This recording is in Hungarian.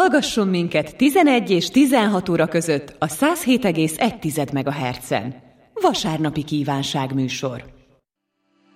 Hallgasson minket 11 és 16 óra között a 107,1 MHz-en. Vasárnapi kívánságműsor.